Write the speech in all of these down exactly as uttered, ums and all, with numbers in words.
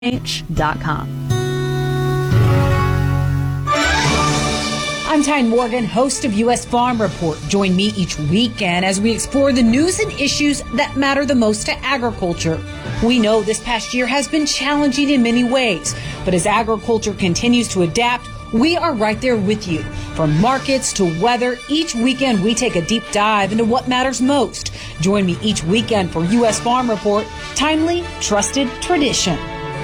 H dot com. I'm Tyne Morgan, host of U S Farm Report. Join me each weekend as we explore the news and issues that matter the most to agriculture. We know this past year has been challenging in many ways, but as agriculture continues to adapt, we are right there with you. From markets to weather, each weekend we take a deep dive into what matters most. Join me each weekend for U S Farm Report, timely, trusted tradition.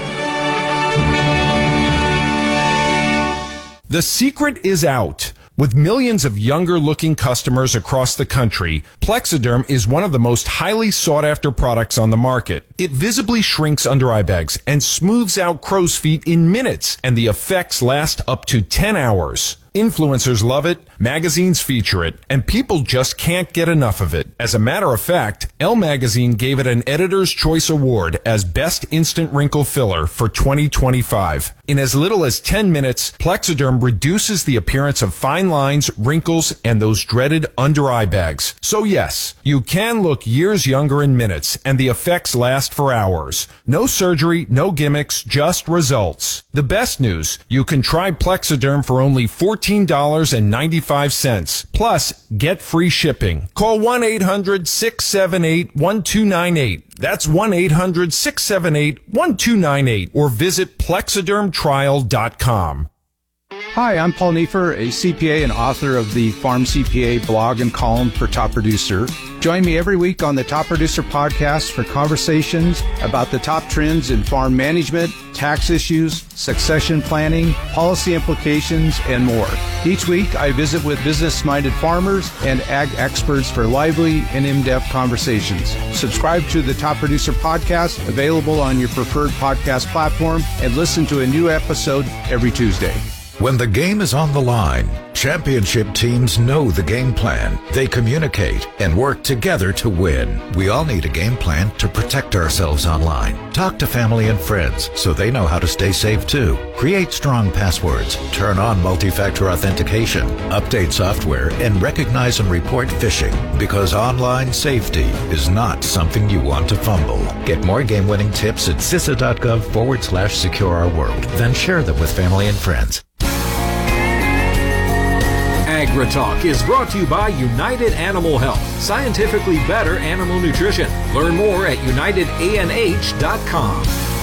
The secret is out. With millions of younger-looking customers across the country, Plexiderm is one of the most highly sought-after products on the market. It visibly shrinks under-eye bags and smooths out crow's feet in minutes, and the effects last up to ten hours. Influencers love it, magazines feature it, and people just can't get enough of it. As a matter of fact, Elle Magazine gave it an Editor's Choice Award as Best Instant Wrinkle Filler for twenty twenty-five. In as little as ten minutes, Plexiderm reduces the appearance of fine lines, wrinkles, and those dreaded under-eye bags. So yes, you can look years younger in minutes, and the effects last for hours. No surgery, no gimmicks, just results. The best news, you can try Plexiderm for only fourteen dollars and ninety-five cents. Plus, get free shipping. Call one eight hundred six seven eight one two nine eight. That's one eight hundred six seven eight one two nine eight. Or visit plexiderm trial dot com. Hi, I'm Paul Neiffer, a C P A and author of the Farm C P A blog and column for Top Producer. Join me every week on the Top Producer podcast for conversations about the top trends in farm management, tax issues, succession planning, policy implications, and more. Each week, I visit with business-minded farmers and ag experts for lively and in-depth conversations. Subscribe to the Top Producer podcast, available on your preferred podcast platform, and listen to a new episode every Tuesday. When the game is on the line, championship teams know the game plan. They communicate and work together to win. We all need a game plan to protect ourselves online. Talk to family and friends so they know how to stay safe too. Create strong passwords, turn on multi-factor authentication, update software, and recognize and report phishing, because online safety is not something you want to fumble. Get more game-winning tips at cisa.gov forward slash secure our world. Then share them with family and friends. AgriTalk is brought to you by United Animal Health, scientifically better animal nutrition. Learn more at united a n h dot com.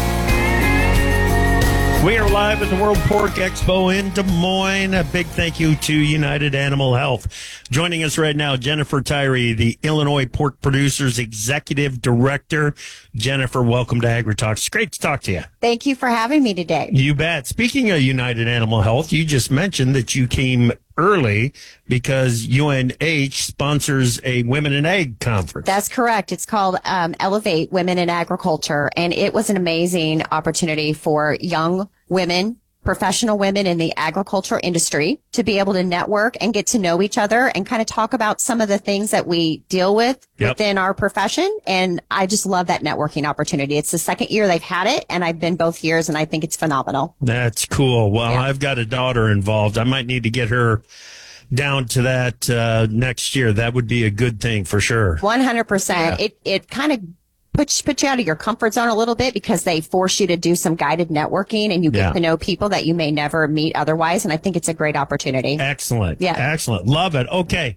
We are live at the World Pork Expo in Des Moines. A big thank you to United Animal Health. Joining us right now, Jennifer Tyree, the Illinois Pork Producers Executive Director. Jennifer, welcome to AgriTalk. It's great to talk to you. Thank you for having me today. You bet. Speaking of United Animal Health, you just mentioned that you came early because U N H sponsors a Women in Ag conference. That's correct. It's called um, Elevate Women in Agriculture, and it was an amazing opportunity for young women, professional women in the agriculture industry to be able to network and get to know each other and kind of talk about some of the things that we deal with yep. within our profession. And I just love that networking opportunity. It's the second year they've had it, and I've been both years, and I think it's phenomenal. That's cool. Well, yeah. I've got a daughter involved. I might need to get her down to that uh, next year. That would be a good thing for sure. one hundred percent. Yeah. It, it kind of Put, put you out of your comfort zone a little bit because they force you to do some guided networking, and you get yeah. to know people that you may never meet otherwise. And I think it's a great opportunity. Excellent. Yeah. Excellent. Love it. Okay.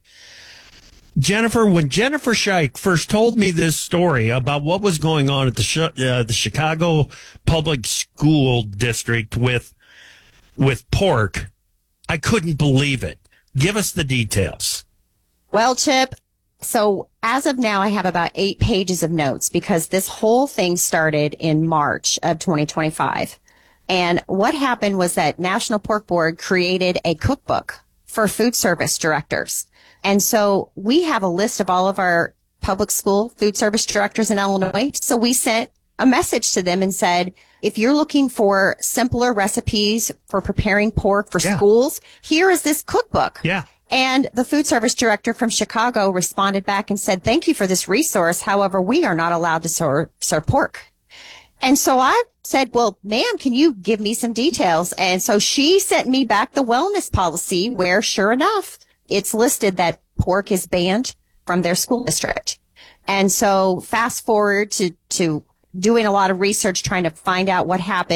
Jennifer, when Jennifer Scheich first told me this story about what was going on at the uh, the Chicago Public School District with with pork, I couldn't believe it. Give us the details. Well, Chip, so as of now, I have about eight pages of notes because this whole thing started in March of twenty twenty-five. And what happened was that National Pork Board created a cookbook for food service directors. And so we have a list of all of our public school food service directors in Illinois. So we sent a message to them and said, if you're looking for simpler recipes for preparing pork for yeah. schools, here is this cookbook. Yeah. And the food service director from Chicago responded back and said, thank you for this resource. However, we are not allowed to serve, serve pork. And so I said, well, ma'am, can you give me some details? And so she sent me back the wellness policy where, sure enough, it's listed that pork is banned from their school district. And so fast forward to, to doing a lot of research trying to find out what happened.